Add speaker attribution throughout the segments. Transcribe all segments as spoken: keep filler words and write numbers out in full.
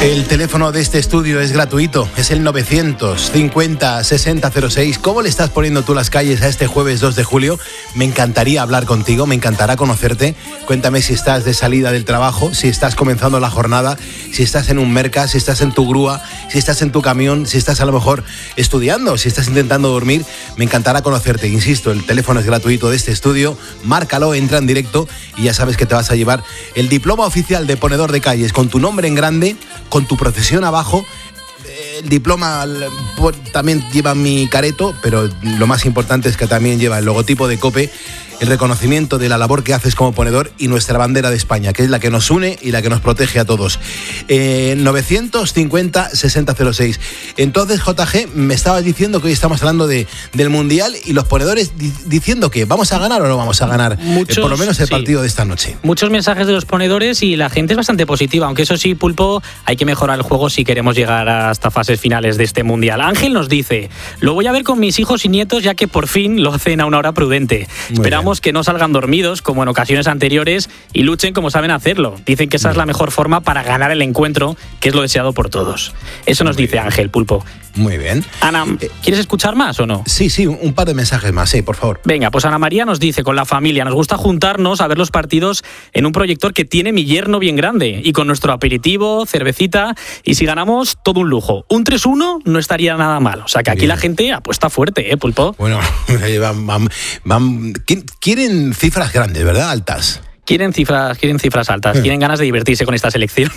Speaker 1: El teléfono de este estudio es gratuito, es el novecientos cincuenta sesenta cero seis. ¿Cómo le estás poniendo tú las calles a este jueves dos de julio? Me encantaría hablar contigo, me encantará conocerte. Cuéntame si estás de salida del trabajo, si estás comenzando la jornada, si estás en un merca, si estás en tu grúa, si estás en tu camión, si estás a lo mejor estudiando, si estás intentando dormir. Me encantará conocerte, insisto, el teléfono es gratuito de este estudio. Márcalo, entra en directo y ya sabes que te vas a llevar el diploma oficial de ponedor de calles con tu nombre en grande, con tu profesión abajo. El diploma también lleva mi careto, pero lo más importante es que también lleva el logotipo de COPE, el reconocimiento de la labor que haces como ponedor y nuestra bandera de España, que es la que nos une y la que nos protege a todos. Eh, novecientos cincuenta sesenta cero seis. Entonces, J G, me estabas diciendo que hoy estamos hablando de, del Mundial y los ponedores di- diciendo que ¿vamos a ganar o no vamos a ganar?
Speaker 2: Muchos,
Speaker 1: eh, por lo menos el
Speaker 2: sí.
Speaker 1: partido de esta noche.
Speaker 2: Muchos mensajes de los ponedores y la gente es bastante positiva, aunque eso sí, Pulpo, hay que mejorar el juego si queremos llegar hasta fases finales de este Mundial. Ángel nos dice, lo voy a ver con mis hijos y nietos ya que por fin lo hacen a una hora prudente.
Speaker 1: Muy
Speaker 2: Esperamos
Speaker 1: bien.
Speaker 2: que no salgan dormidos como en ocasiones anteriores y luchen como saben hacerlo. Dicen que esa es la mejor forma para ganar el encuentro, que es lo deseado por todos. Eso nos
Speaker 1: Muy
Speaker 2: dice
Speaker 1: bien.
Speaker 2: Ángel, Pulpo.
Speaker 1: Muy bien.
Speaker 2: Ana, ¿quieres escuchar más o no?
Speaker 1: Sí, sí, un par de mensajes más, sí, por favor.
Speaker 2: Venga, pues Ana María nos dice, con la familia, nos gusta juntarnos a ver los partidos en un proyector que tiene mi yerno bien grande y con nuestro aperitivo, cervecita, y si ganamos, todo un lujo. Un tres uno no estaría nada mal. O sea que aquí
Speaker 1: Bien.
Speaker 2: la gente apuesta fuerte, ¿eh, Pulpo?
Speaker 1: Bueno, van, van, van, quieren cifras grandes, ¿verdad? Altas.
Speaker 2: Quieren cifras, quieren cifras altas,
Speaker 1: Eh.
Speaker 2: tienen ganas de divertirse con esta selección.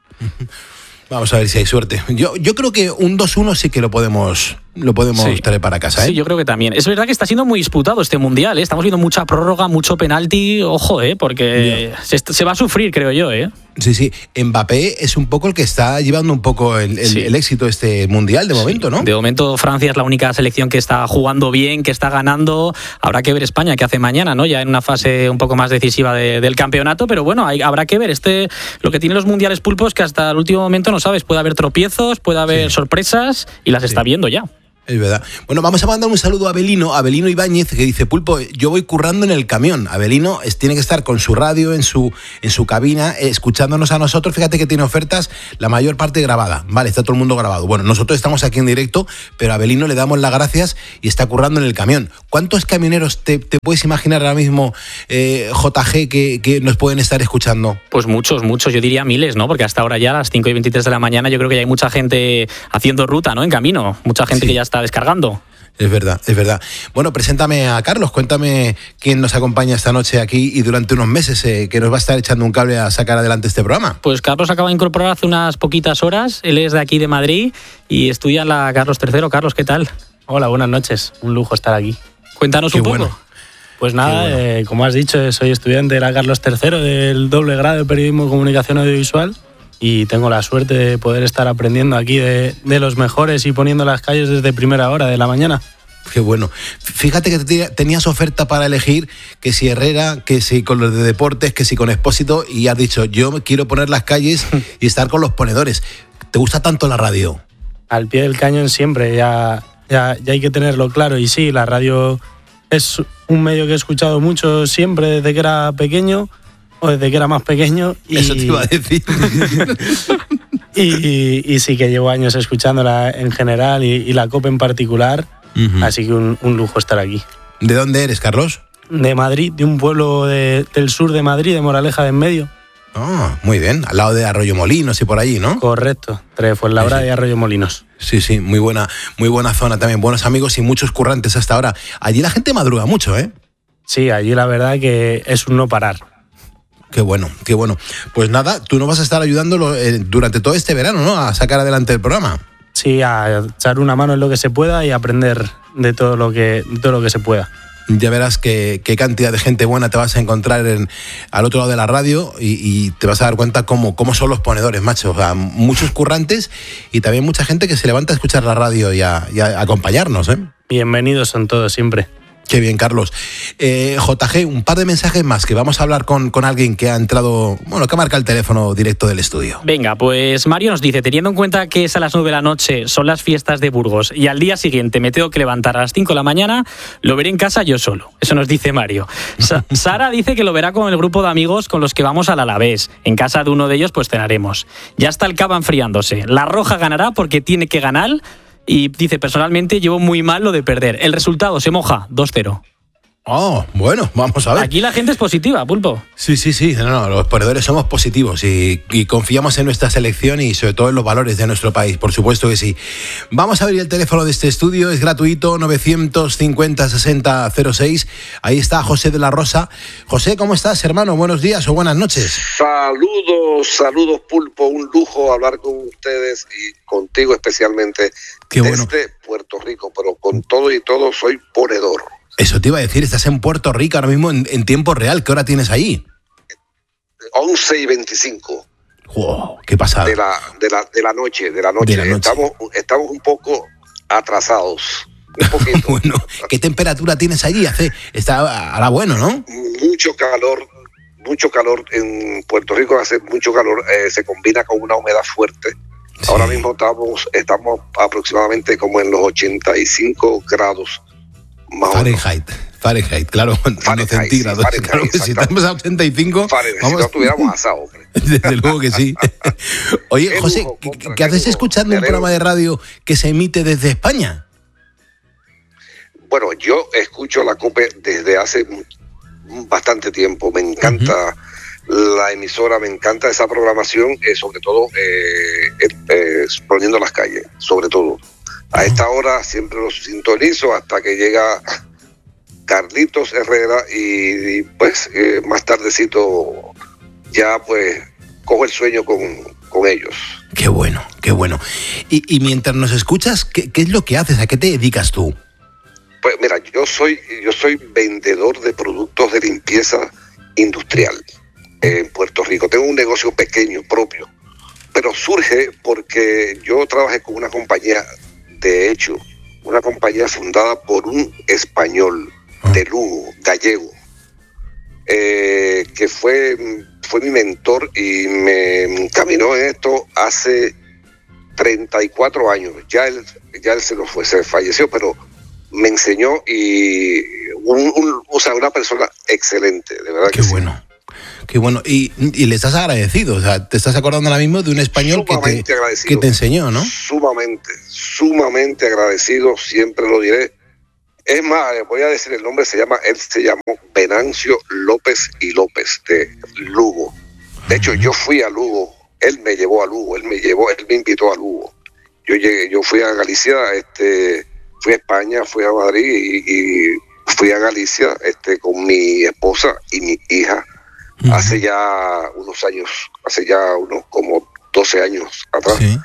Speaker 1: Vamos a ver si hay suerte. Yo, yo creo que un dos uno sí que lo podemos, lo podemos
Speaker 2: Sí.
Speaker 1: traer para casa, ¿eh?
Speaker 2: Sí, yo creo que también. Es verdad que está siendo muy disputado este Mundial, ¿eh? Estamos viendo mucha prórroga, mucho penalti, ojo, ¿eh? Porque se, se va a sufrir, creo yo, ¿eh?
Speaker 1: Sí, sí. Mbappé es un poco el que está llevando un poco el, el,
Speaker 2: Sí.
Speaker 1: el éxito de este Mundial de momento, ¿no?
Speaker 2: De momento Francia es la única selección que está jugando bien, que está ganando. Habrá que ver España qué hace mañana, ¿no? Ya en una fase un poco más decisiva de, del campeonato, pero bueno, hay, habrá que ver. Este, lo que tienen los mundiales, Pulpos, que hasta el último momento no sabes, puede haber tropiezos, puede haber
Speaker 1: Sí.
Speaker 2: sorpresas y las
Speaker 1: Sí.
Speaker 2: está viendo ya.
Speaker 1: Es verdad. Bueno, vamos a mandar un saludo a Abelino, Abelino Ibáñez, que dice, Pulpo, yo voy currando en el camión. Abelino es, tiene que estar con su radio en su, en su cabina, eh, escuchándonos a nosotros. Fíjate que tiene ofertas, la mayor parte grabada. Vale, está todo el mundo grabado. Bueno, nosotros estamos aquí en directo, pero a Abelino le damos las gracias y está currando en el camión. ¿Cuántos camioneros te, te puedes imaginar ahora mismo, eh, J G, que, que nos pueden estar escuchando?
Speaker 2: Pues muchos, muchos, yo diría miles, ¿no? Porque hasta ahora ya a las cinco y veintitrés de la mañana yo creo que ya hay mucha gente haciendo ruta, ¿no? En camino, mucha gente
Speaker 1: Sí.
Speaker 2: que ya está descargando.
Speaker 1: Es verdad, es verdad. Bueno, preséntame a Carlos, cuéntame quién nos acompaña esta noche aquí y durante unos meses, eh, que nos va a estar echando un cable a sacar adelante este programa.
Speaker 2: Pues Carlos acaba de incorporar hace unas poquitas horas, él es de aquí de Madrid y estudia en la Carlos tercero. Carlos, ¿qué tal?
Speaker 3: Hola, buenas noches. Un lujo estar aquí.
Speaker 2: Cuéntanos
Speaker 1: Qué
Speaker 2: un poco.
Speaker 1: bueno.
Speaker 3: Pues nada,
Speaker 1: Qué bueno.
Speaker 3: eh, como has dicho, soy estudiante de la Carlos tercero del doble grado de Periodismo y Comunicación Audiovisual y tengo la suerte de poder estar aprendiendo aquí de, de los mejores y poniendo las calles desde primera hora de la mañana.
Speaker 1: Qué bueno. Fíjate que te- tenías oferta para elegir, que si Herrera, que si con los de deportes, que si con Expósito, y has dicho, yo quiero poner las calles y estar con los ponedores. ¿Te gusta tanto la radio?
Speaker 3: Al pie del cañón siempre, ya, ya, ya hay que tenerlo claro. Y sí, la radio es un medio que he escuchado mucho siempre desde que era pequeño o desde que era más pequeño. Y,
Speaker 1: Eso te iba a decir.
Speaker 3: y, y, y sí que llevo años escuchándola en general y, y la COPE en particular.
Speaker 1: Ujú.
Speaker 3: Así que un, un lujo estar aquí.
Speaker 1: ¿De dónde eres, Carlos?
Speaker 3: De Madrid, de un pueblo de- del sur de Madrid, de Moraleja de en medio.
Speaker 1: Ah, muy bien, al lado de Arroyo Molinos y por allí, ¿no?
Speaker 3: Correcto, entre Fuenlabrada
Speaker 1: Sí, sí.
Speaker 3: y Arroyo Molinos.
Speaker 1: Sí, sí, muy buena, muy buena zona también, buenos amigos y muchos currantes hasta ahora. Allí la gente madruga mucho, ¿eh?
Speaker 3: Sí, allí la verdad que es un no parar.
Speaker 1: Qué bueno, qué bueno. Pues nada, tú nos vas a estar ayudándolo eh, durante todo este verano, ¿no? A sacar adelante el programa.
Speaker 3: Sí, a echar una mano en lo que se pueda y aprender de todo lo que, de todo lo que se pueda.
Speaker 1: Ya verás qué, qué cantidad de gente buena te vas a encontrar en, al otro lado de la radio y, y te vas a dar cuenta cómo, cómo son los ponedores, macho. O sea, muchos currantes y también mucha gente que se levanta a escuchar la radio y a, y a acompañarnos, ¿eh?
Speaker 3: Bienvenidos son todos siempre.
Speaker 1: Qué bien, Carlos. Eh, J G, un par de mensajes más, que vamos a hablar con, con alguien que ha entrado, bueno, que marca el teléfono directo del estudio.
Speaker 2: Venga, pues Mario nos dice, teniendo en cuenta que es a las nueve de la noche, son las fiestas de Burgos, y al día siguiente me tengo que levantar a las cinco de la mañana, lo veré en casa yo solo. Eso nos dice Mario. Sa- Sara dice que lo verá con el grupo de amigos con los que vamos al Alavés. En casa de uno de ellos, pues cenaremos. Ya está el cava enfriándose. La Roja ganará porque tiene que ganar. Y dice, personalmente llevo muy mal lo de perder. El resultado se moja, dos cero.
Speaker 1: Oh, bueno, vamos a ver.
Speaker 2: Aquí la gente es positiva, Pulpo.
Speaker 1: Sí, sí, sí. No, no, los perdedores somos positivos y, y confiamos en nuestra selección y sobre todo en los valores de nuestro país, por supuesto que sí. Vamos a abrir el teléfono de este estudio, es gratuito, novecientos cincuenta sesenta cero seis. Ahí está José de la Rosa. José, ¿cómo estás, hermano? Buenos días o buenas noches.
Speaker 4: Saludos, saludos, Pulpo. Un lujo hablar con ustedes y contigo especialmente.
Speaker 1: Qué bueno.
Speaker 4: Desde Puerto Rico, pero con todo y todo soy ponedor.
Speaker 1: Eso te iba a decir, estás en Puerto Rico ahora mismo en, en tiempo real. ¿Qué hora tienes ahí?
Speaker 4: once y veinticinco.
Speaker 1: Wow, qué pasada.
Speaker 4: De la, de la, de la noche, de la noche.
Speaker 1: De la noche.
Speaker 4: Estamos, estamos un poco atrasados. Un poquito.
Speaker 1: Bueno, ¿qué temperatura tienes allí? Hace, está ahora bueno, ¿no?
Speaker 4: Mucho calor, mucho calor en Puerto Rico, hace mucho calor, eh, se combina con una humedad fuerte.
Speaker 1: Sí.
Speaker 4: Ahora mismo estamos, estamos aproximadamente como en los ochenta y cinco grados más o menos.
Speaker 1: Fahrenheit, Fahrenheit, claro,
Speaker 4: Fahrenheit,
Speaker 1: no centígrados.
Speaker 4: sí, Fahrenheit,
Speaker 1: Claro que si estamos a ochenta y cinco,
Speaker 4: Fahrenheit,
Speaker 1: vamos,
Speaker 4: si no estuviéramos asados, hombre.
Speaker 1: desde luego que sí. Oye,
Speaker 4: Qué
Speaker 1: José,
Speaker 4: lujo,
Speaker 1: ¿qué,
Speaker 4: contra,
Speaker 1: qué haces
Speaker 4: lujo.
Speaker 1: escuchando
Speaker 4: Me
Speaker 1: un
Speaker 4: alegro.
Speaker 1: programa de radio que se emite desde España?
Speaker 4: Bueno, yo escucho la COPE desde hace bastante tiempo. Me encanta uh-huh. la emisora, me encanta esa programación, eh, sobre todo eh, eh, eh, poniendo las calles, sobre todo. A esta hora siempre los sintonizo hasta que llega Carlitos Herrera y, y pues eh, más tardecito ya pues cojo el sueño con, con ellos.
Speaker 1: Qué bueno, qué bueno. Y, y mientras nos escuchas, ¿qué, ¿qué es lo que haces? ¿A qué te dedicas tú?
Speaker 4: Pues mira, yo soy, yo soy vendedor de productos de limpieza industrial en Puerto Rico. Tengo un negocio pequeño propio, pero surge porque yo trabajé con una compañía, de hecho, una compañía fundada por un español de Lugo, gallego, eh, que fue, fue mi mentor y me encaminó en esto hace treinta y cuatro años. Ya él, ya él se lo fue, se falleció, pero me enseñó y un, un, o sea, una persona excelente, de verdad.
Speaker 1: Qué
Speaker 4: que
Speaker 1: bueno. Sí. Qué bueno. Y, y le estás agradecido, o sea, te estás acordando ahora mismo de un español que te, que te enseñó, ¿no?
Speaker 4: Sumamente, sumamente agradecido, siempre lo diré. Es más, voy a decir el nombre, se llama, él se llamó Venancio López y López, de Lugo. De hecho, yo fui a Lugo, él me llevó a Lugo, él me llevó, él me invitó a Lugo. Yo llegué, yo fui a Galicia, este, fui a España, fui a Madrid y, y fui a Galicia, este, con mi esposa y mi hija. Uh-huh. Hace ya unos años, hace ya unos como doce años atrás. Sí.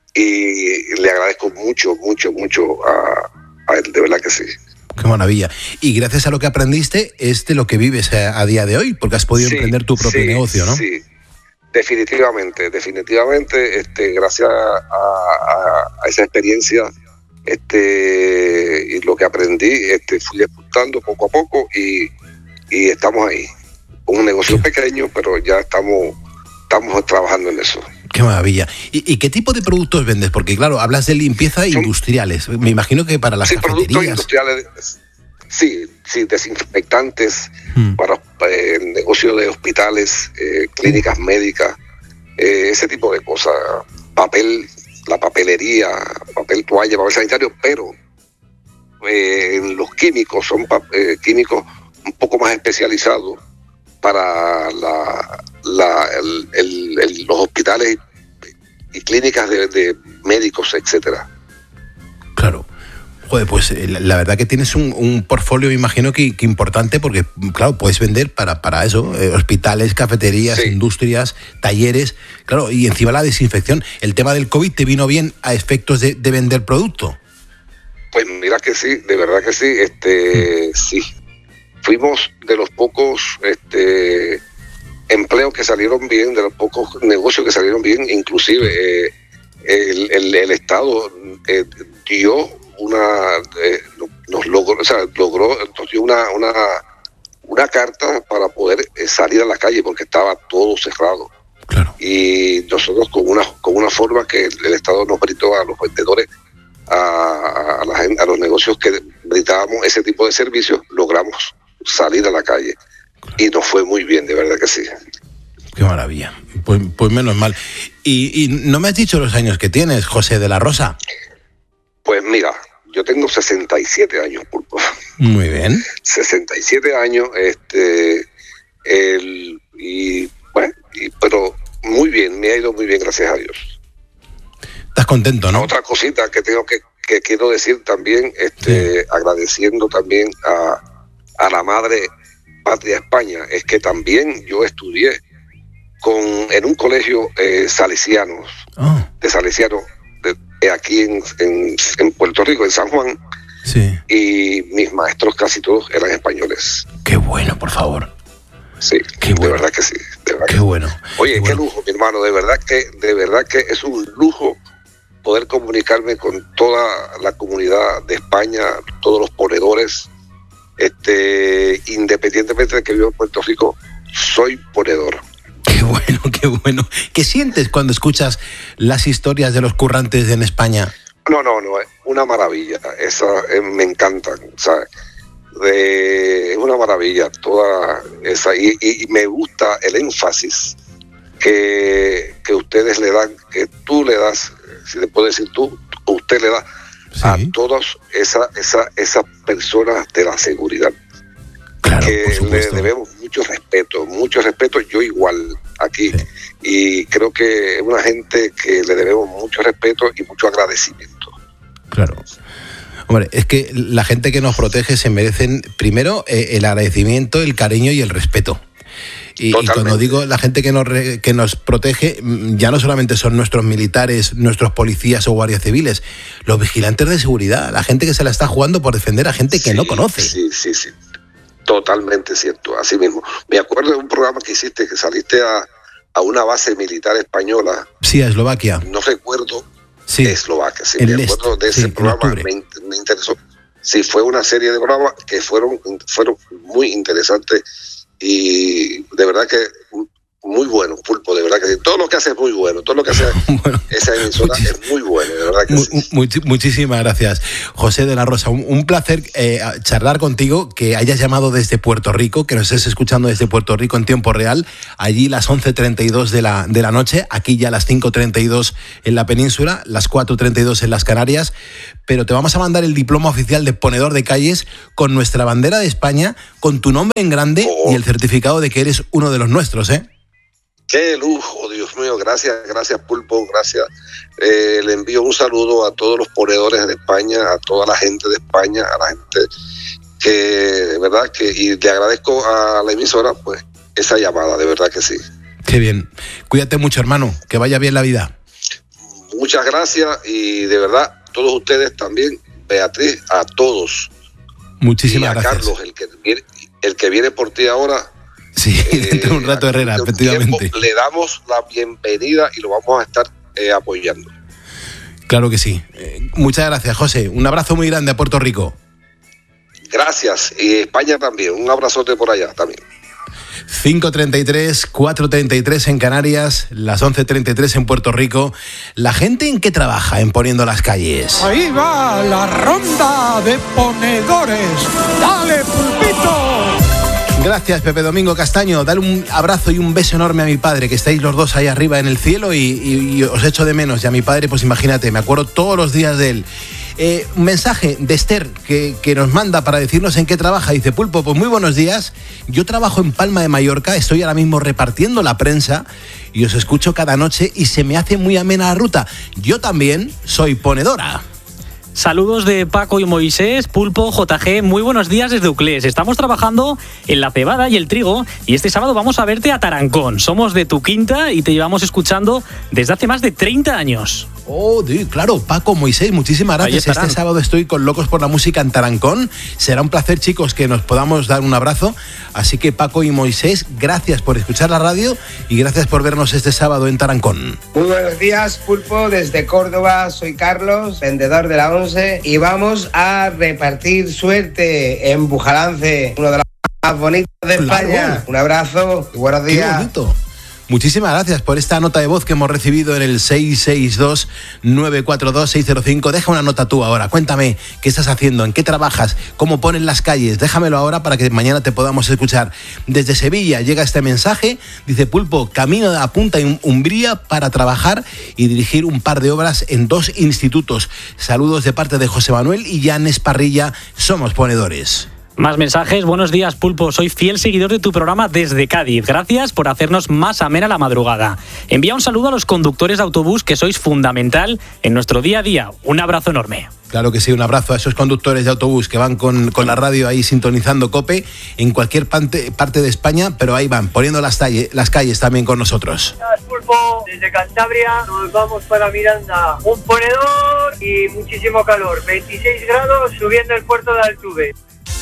Speaker 4: Y le agradezco mucho, mucho, mucho a, a él, de verdad que sí.
Speaker 1: Qué maravilla. Y gracias a lo que aprendiste, es de lo que vives a, a día de hoy, porque has podido sí, emprender tu propio
Speaker 4: sí,
Speaker 1: negocio, ¿no?
Speaker 4: Sí, definitivamente, definitivamente, este, gracias a, a, a esa experiencia, este, y lo que aprendí, este, fui disputando poco a poco y, y estamos ahí. Un negocio pequeño, pero ya estamos, estamos trabajando en eso.
Speaker 1: Qué maravilla. ¿Y, ¿Y qué tipo de productos vendes? Porque claro, hablas de limpieza Son, industriales. Me imagino que para las
Speaker 4: sí,
Speaker 1: cafeterías.
Speaker 4: Productos industriales, sí, sí, desinfectantes hmm. para eh, el negocio de hospitales, eh, clínicas médicas, eh, ese tipo de cosas. Papel, la papelería, papel toalla, papel sanitario, pero eh, los químicos son eh, químicos un poco más especializados para la, la, el, el, el, los hospitales y clínicas de, de médicos, etcétera.
Speaker 1: Claro. Joder, pues la, la verdad que tienes un, un portfolio, me imagino que, que importante, porque claro, puedes vender para, para eso, eh, hospitales, cafeterías, sí. industrias, talleres, claro, y encima la desinfección. ¿El tema del COVID te vino bien a efectos de, de vender producto?
Speaker 4: Pues mira que sí, de verdad que sí, este, mm. sí. Fuimos de los pocos este, empleos que salieron bien, de los pocos negocios que salieron bien, inclusive eh, el, el, el Estado eh, dio una, eh, nos logró, o sea, logró, nos dio una, una, una carta para poder salir a la calle porque estaba todo cerrado.
Speaker 1: Claro.
Speaker 4: Y nosotros con una, con una forma que el Estado nos brindó a los vendedores, a, a, la gente, a los negocios que brindábamos ese tipo de servicios, logramos salir a la calle. Claro. Y nos fue muy bien, de verdad que sí.
Speaker 1: Qué maravilla. Pues, pues menos mal. Y, y no me has dicho los años que tienes, José de la Rosa.
Speaker 4: Pues mira, yo tengo sesenta y siete años, Pulpo.
Speaker 1: Muy bien.
Speaker 4: sesenta y siete años, este, el, y bueno, y, pero muy bien, me ha ido muy bien, gracias a Dios.
Speaker 1: ¿Estás contento, no?
Speaker 4: Otra cosita que tengo que, que quiero decir también, este, sí. agradeciendo también a, a la madre patria España, es que también yo estudié con en un colegio eh, salesiano, oh. de salesianos, de, de aquí en, en, en Puerto Rico, en San Juan,
Speaker 1: sí.
Speaker 4: Y mis maestros casi todos eran españoles.
Speaker 1: Qué bueno, por favor.
Speaker 4: Sí,
Speaker 1: qué bueno.
Speaker 4: De verdad que sí. De verdad
Speaker 1: qué
Speaker 4: que
Speaker 1: bueno.
Speaker 4: Oye,
Speaker 1: qué,
Speaker 4: qué
Speaker 1: bueno.
Speaker 4: lujo, mi hermano, de verdad que, de verdad que es un lujo poder comunicarme con toda la comunidad de España, todos los ponedores, este, independientemente de que vivo en Puerto Rico, soy ponedor.
Speaker 1: Qué bueno, qué bueno. ¿Qué sientes cuando escuchas las historias de los currantes en España?
Speaker 4: No, no, no, es una maravilla. Esa eh, me encantan, ¿sabes? De, es una maravilla toda esa. Y, y, y me gusta el énfasis que, que ustedes le dan, que tú le das, si te puedo decir tú, usted le da sí. a todas esas esa, esa personas de la seguridad.
Speaker 1: Claro,
Speaker 4: que le debemos mucho respeto, mucho respeto, yo igual aquí, sí. Y creo que es una gente que le debemos mucho respeto y mucho agradecimiento.
Speaker 1: Claro. Hombre, es que la gente que nos protege se merecen primero eh, el agradecimiento, el cariño y el respeto. Y, y cuando digo la gente que nos, re, que nos protege, ya no solamente son nuestros militares, nuestros policías o guardias civiles, los vigilantes de seguridad, la gente que se la está jugando por defender a gente que
Speaker 4: sí,
Speaker 1: no conoce.
Speaker 4: Sí, sí, sí. Totalmente cierto, así mismo. Me acuerdo de un programa que hiciste, que saliste a, a una base militar española.
Speaker 1: Sí, a Eslovaquia.
Speaker 4: No recuerdo.
Speaker 1: Sí.
Speaker 4: Eslovaquia, sí.
Speaker 1: El
Speaker 4: Me acuerdo
Speaker 1: este,
Speaker 4: de ese
Speaker 1: sí,
Speaker 4: programa, me, me interesó. Sí, fue una serie de programas que fueron, fueron muy interesantes y de verdad que muy bueno, Pulpo, de verdad que sí. Todo lo que hace es muy bueno, todo lo que hace bueno, esa emisora es muy bueno, de verdad que
Speaker 1: mu-
Speaker 4: sí.
Speaker 1: Much- muchísimas gracias, José de la Rosa. Un, un placer eh, charlar contigo, que hayas llamado desde Puerto Rico, que nos estés escuchando desde Puerto Rico en tiempo real. Allí las once treinta y dos de la, de la noche, aquí ya las cinco treinta y dos en la península, las cuatro treinta y dos en las Canarias. Pero te vamos a mandar el diploma oficial de ponedor de calles con nuestra bandera de España, con tu nombre en grande oh. y el certificado de que eres uno de los nuestros, ¿eh?
Speaker 4: Qué lujo, Dios mío, gracias, gracias Pulpo, gracias. Eh, le envío un saludo a todos los ponedores de España, a toda la gente de España, a la gente que, de verdad, que y le agradezco a la emisora, pues, esa llamada, de verdad que sí.
Speaker 1: Qué bien. Cuídate mucho, hermano, que vaya bien la vida.
Speaker 4: Muchas gracias y de verdad, todos ustedes también, Beatriz, a todos.
Speaker 1: Muchísimas
Speaker 4: y a
Speaker 1: gracias.
Speaker 4: Carlos, el que viene, el que viene por ti ahora.
Speaker 1: Sí, dentro de un rato, Herrera,
Speaker 4: de un
Speaker 1: efectivamente.
Speaker 4: Tiempo, le damos la bienvenida y lo vamos a estar eh, apoyando.
Speaker 1: Claro que sí. Eh, muchas gracias, José. Un abrazo muy grande a Puerto Rico.
Speaker 4: Gracias. Y España también. Un abrazote por allá también.
Speaker 1: cinco treinta y tres, cuatro treinta y tres en Canarias, las once treinta y tres en Puerto Rico. ¿La gente en qué trabaja en Poniendo las Calles?
Speaker 5: Ahí va la ronda de ponedores. ¡Dale, Pulpito!
Speaker 1: Gracias, Pepe Domingo Castaño. Dale un abrazo y un beso enorme a mi padre, que estáis los dos ahí arriba en el cielo y, y, y os echo de menos. Y a mi padre, pues imagínate, me acuerdo todos los días de él. Eh, un mensaje de Esther que, que nos manda para decirnos en qué trabaja. Dice: Pulpo, pues muy buenos días. Yo trabajo en Palma de Mallorca, estoy ahora mismo repartiendo la prensa y os escucho cada noche y se me hace muy amena la ruta. Yo también soy ponedora.
Speaker 2: Saludos de Paco y Moisés, Pulpo, J G, muy buenos días desde Uclés. Estamos trabajando en la cebada y el trigo y este sábado vamos a verte a Tarancón. Somos de tu quinta y te llevamos escuchando desde hace más de treinta años.
Speaker 1: Oh, sí, claro, Paco, Moisés, muchísimas gracias. Este sábado estoy con Locos por la Música en Tarancón. Será un placer, chicos, que nos podamos dar un abrazo. Así que Paco y Moisés, gracias por escuchar la radio y gracias por vernos este sábado en Tarancón.
Speaker 6: Muy buenos días, Pulpo, desde Córdoba. Soy Carlos, vendedor de la once. José, y vamos a repartir suerte en Bujalance, uno de los más bonitos de España. Claro. Un abrazo y buenos días.
Speaker 1: Qué bonito. Muchísimas gracias por esta nota de voz que hemos recibido en el seis seis dos, nueve cuatro dos, seis cero cinco. Deja una nota tú ahora, cuéntame qué estás haciendo, en qué trabajas, cómo ponen las calles. Déjamelo ahora para que mañana te podamos escuchar. Desde Sevilla llega este mensaje, dice Pulpo, camino a Punta Umbría para trabajar y dirigir un par de obras en dos institutos. Saludos de parte de José Manuel y Jan Esparrilla, somos ponedores.
Speaker 2: Más mensajes. Buenos días, Pulpo. Soy fiel seguidor de tu programa desde Cádiz. Gracias por hacernos más amena la madrugada. Envía un saludo a los conductores de autobús, que sois fundamental en nuestro día a día. Un abrazo enorme.
Speaker 1: Claro que sí, un abrazo a esos conductores de autobús que van con, con la radio ahí sintonizando COPE en cualquier parte, parte de España, pero ahí van, poniendo las, talle, las calles también con nosotros.
Speaker 7: Pulpo, desde Cantabria nos vamos para Miranda. Un ponedor y muchísimo calor. veintiséis grados subiendo el puerto de Altuve.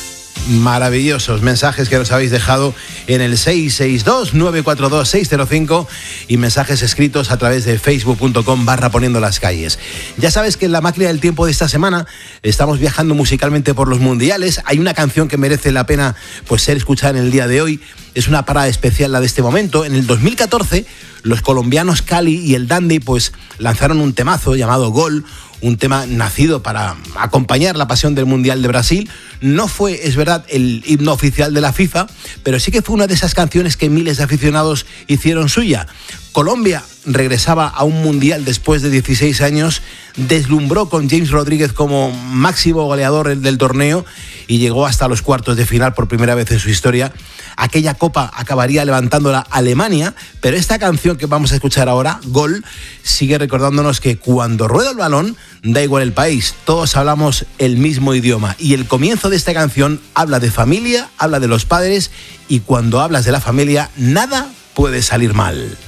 Speaker 1: Maravillosos mensajes que nos habéis dejado en el seis seis dos, nueve cuatro dos, seis cero cinco y mensajes escritos a través de facebook.com barra poniendo las calles. Ya sabes que en la máquina del tiempo de esta semana estamos viajando musicalmente por los mundiales. Hay una canción que merece la pena pues ser escuchada en el día de hoy. Es una parada especial la de este momento. En el dos mil catorce los colombianos Cali y el Dandy pues lanzaron un temazo llamado Gol, un tema nacido para acompañar la pasión del Mundial de Brasil. No fue, es verdad, el himno oficial de la FIFA, pero sí que fue una de esas canciones que miles de aficionados hicieron suya. Colombia regresaba a un Mundial después de dieciséis años, deslumbró con James Rodríguez como máximo goleador del torneo y llegó hasta los cuartos de final por primera vez en su historia. Aquella copa acabaría levantándola Alemania, pero esta canción que vamos a escuchar ahora, Gol, sigue recordándonos que cuando rueda el balón, da igual el país, todos hablamos el mismo idioma. Y el comienzo de esta canción habla de familia, habla de los padres, y cuando hablas de la familia, nada puede salir mal.